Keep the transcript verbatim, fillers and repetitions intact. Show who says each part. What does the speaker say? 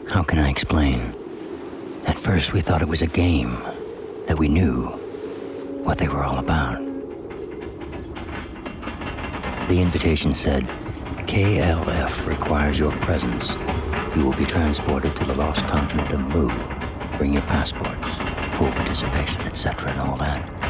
Speaker 1: How can I explain? At first we thought it was a game, that we knew what they were all about. The invitation said, K L F requires your presence. You will be transported to the lost continent of Mu. Bring your passports, full participation, et cetera and all that.